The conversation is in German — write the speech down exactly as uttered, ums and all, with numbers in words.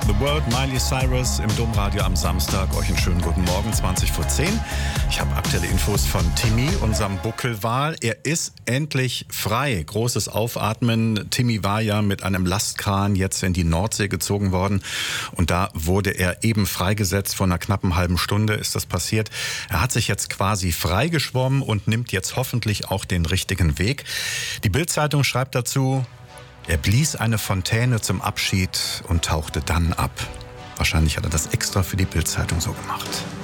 The World, Miley Cyrus im Domradio am Samstag. Euch einen schönen guten Morgen, zwanzig vor zehn. Ich habe aktuelle Infos von Timmy, unserem Buckelwal. Er ist endlich frei. Großes Aufatmen. Timmy war ja mit einem Lastkran jetzt in die Nordsee gezogen worden. Und da wurde er eben freigesetzt. Vor einer knappen halben Stunde ist das passiert. Er hat sich jetzt quasi freigeschwommen und nimmt jetzt hoffentlich auch den richtigen Weg. Die Bild-Zeitung schreibt dazu: Er blies eine Fontäne zum Abschied und tauchte dann ab. Wahrscheinlich hat er das extra für die Bild-Zeitung so gemacht.